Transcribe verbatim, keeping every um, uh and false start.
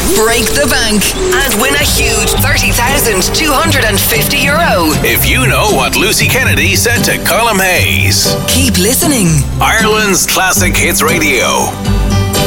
break the bank, and win a huge thirty thousand two hundred fifty euro. If you know what Lucy Kennedy said to Colm Hayes. Keep listening. Ireland's Classic Hits Radio.